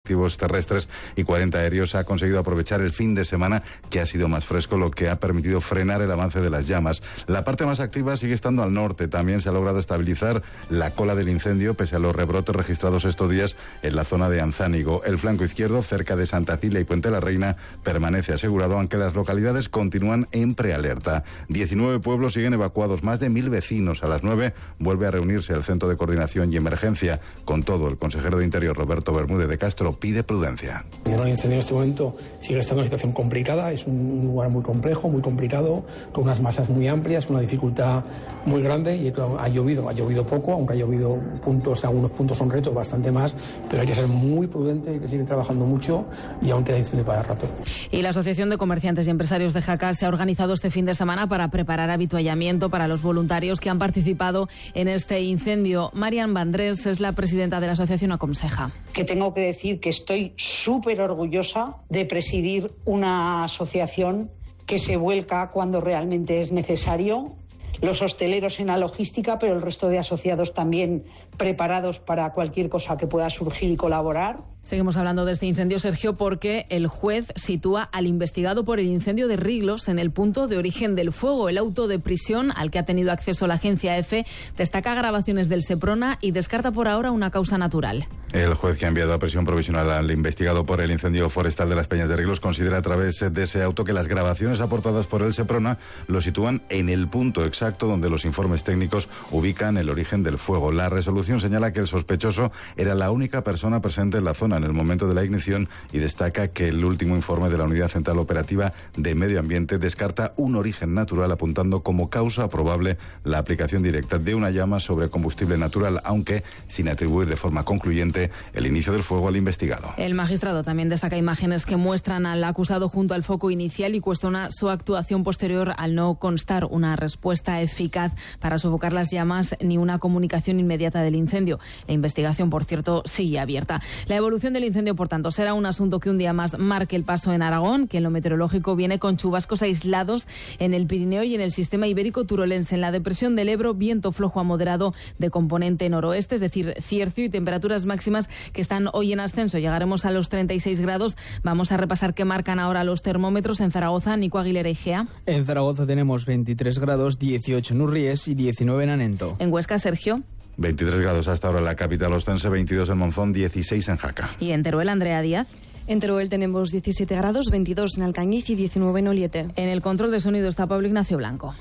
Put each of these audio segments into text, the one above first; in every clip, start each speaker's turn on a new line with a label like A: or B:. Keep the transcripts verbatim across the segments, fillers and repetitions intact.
A: efectivos terrestres y cuarenta aéreos, ha conseguido aprovechar el fin de semana, que ha sido más fresco, lo que ha permitido frenar el avance de las llamas. La parte más activa sigue estando al norte. También se ha logrado estabilizar la cola del incendio, pese a los rebrotes registrados estos días en la zona de Anzánigo. El flanco izquierdo, cerca de Santa Cilia y Puente la Reina, permanece asegurado, aunque las localidades continúan en prealerta. diecinueve pueblos siguen evacuados, más de mil vecinos. A las nueve vuelve a reunirse el Centro de Coordinación y Emergencia. Con todo, el consejero de Interior, Roberto Bermúdez de Castro, pide prudencia.
B: El incendio en este momento sigue estando en una situación complicada, es un lugar muy complejo, muy complicado, con unas masas muy amplias, una dificultad muy grande, y ha llovido, ha llovido poco, aunque ha llovido puntos, algunos puntos son retos, bastante más, pero hay que ser muy prudente, hay que seguir trabajando mucho, y aún queda incendio para el rato.
C: Y la Asociación de Comerciantes y Empresarios de Jaca se ha organizado este fin de semana para preparar habituallamiento para los voluntarios que han participado en este incendio. Marian Vandrés es la presidenta de la asociación Aconseja.
D: Que tengo que decir que estoy súper orgullosa de presidir una asociación que se vuelca cuando realmente es necesario. Los hosteleros en la logística, pero el resto de asociados también preparados para cualquier cosa que pueda surgir y colaborar.
C: Seguimos hablando de este incendio, Sergio, porque el juez sitúa al investigado por el incendio de Riglos en el punto de origen del fuego. El auto de prisión al que ha tenido acceso la agencia EFE destaca grabaciones del Seprona y descarta por ahora una causa natural.
A: El juez, que ha enviado a prisión provisional al investigado por el incendio forestal de las Peñas de Riglos, considera a través de ese auto que las grabaciones aportadas por el Seprona lo sitúan en el punto exacto donde los informes técnicos ubican el origen del fuego. La resolución señala que el sospechoso era la única persona presente en la zona en el momento de la ignición y destaca que el último informe de la Unidad Central Operativa de Medio Ambiente descarta un origen natural, apuntando como causa probable la aplicación directa de una llama sobre combustible natural, aunque sin atribuir de forma concluyente el inicio del fuego al investigado.
C: El magistrado también destaca imágenes que muestran al acusado junto al foco inicial y cuestiona su actuación posterior al no constar una respuesta eficaz para sofocar las llamas ni una comunicación inmediata del incendio. La investigación, por cierto, sigue abierta. La evolución del incendio, por tanto, será un asunto que un día más marque el paso en Aragón, que en lo meteorológico viene con chubascos aislados en el Pirineo y en el sistema ibérico turolense. En la depresión del Ebro, viento flojo a moderado de componente noroeste, es decir, ciercio, y temperaturas máximas que están hoy en ascenso. Llegaremos a los treinta y seis grados. Vamos a repasar qué marcan ahora los termómetros en Zaragoza. Nico Aguilera y Gea.
E: En Zaragoza tenemos veintitrés grados, dieciocho en Urries y diecinueve en Anento.
C: En Huesca, Sergio.
A: veintitrés grados hasta ahora en la capital ostense, veintidós en Monzón, dieciséis en Jaca.
C: Y en Teruel, Andrea Díaz.
F: En Teruel tenemos diecisiete grados, veintidós en Alcañiz y diecinueve en Oliete.
C: En el control de sonido está Pablo Ignacio Blanco.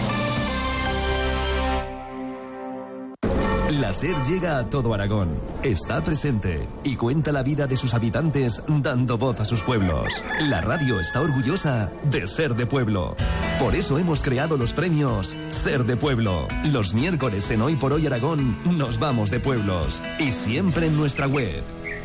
G: La SER llega a todo Aragón, está presente y cuenta la vida de sus habitantes dando voz a sus pueblos. La radio está orgullosa de ser de pueblo. Por eso hemos creado los premios Ser de Pueblo. Los miércoles en Hoy por Hoy Aragón nos vamos de pueblos y siempre en nuestra web.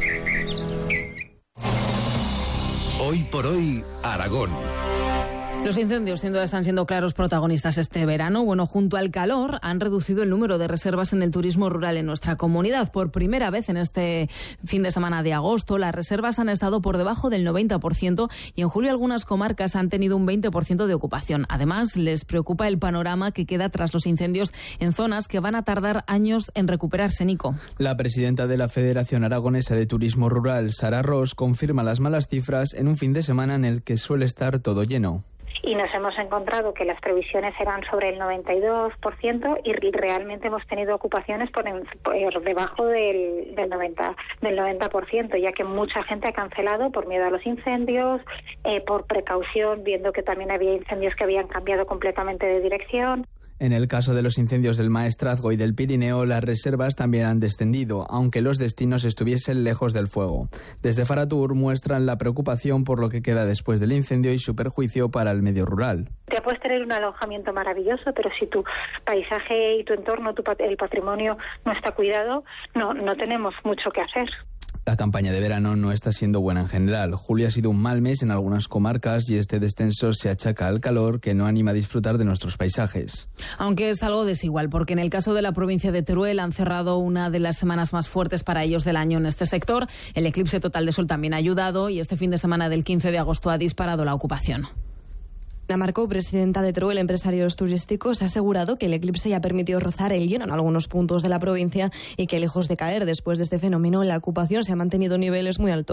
H: Hoy por Hoy Aragón.
C: Los incendios, sin duda, están siendo claros protagonistas este verano. Bueno, junto al calor, han reducido el número de reservas en el turismo rural en nuestra comunidad. Por primera vez en este fin de semana de agosto, las reservas han estado por debajo del noventa por ciento y en julio algunas comarcas han tenido un veinte por ciento de ocupación. Además, les preocupa el panorama que queda tras los incendios en zonas que van a tardar años en recuperarse, Nico.
E: La presidenta de la Federación Aragonesa de Turismo Rural, Sara Ros, confirma las malas cifras en un fin de semana en el que suele estar todo lleno.
I: Y nos hemos encontrado que las previsiones eran sobre el noventa y dos por ciento y realmente hemos tenido ocupaciones por, en, por debajo del, del, noventa, del noventa por ciento, ya que mucha gente ha cancelado por miedo a los incendios, eh, por precaución, viendo que también había incendios que habían cambiado completamente de dirección.
E: En el caso de los incendios del Maestrazgo y del Pirineo, las reservas también han descendido, aunque los destinos estuviesen lejos del fuego. Desde Faratur muestran la preocupación por lo que queda después del incendio y su perjuicio para el medio rural.
I: Te puedes tener un alojamiento maravilloso, pero si tu paisaje y tu entorno, tu, el patrimonio no está cuidado, no, no tenemos mucho que hacer.
E: La campaña de verano no está siendo buena en general. Julio ha sido un mal mes en algunas comarcas y este descenso se achaca al calor que no anima a disfrutar de nuestros paisajes.
C: Aunque es algo desigual, porque en el caso de la provincia de Teruel han cerrado una de las semanas más fuertes para ellos del año en este sector. El eclipse total de sol también ha ayudado y este fin de semana del quince de agosto ha disparado la ocupación.
F: Ana Marco, presidenta de Teruel Empresarios Turísticos, ha asegurado que el eclipse ya permitió rozar el lleno en algunos puntos de la provincia y que, lejos de caer después de este fenómeno, la ocupación se ha mantenido a niveles muy altos.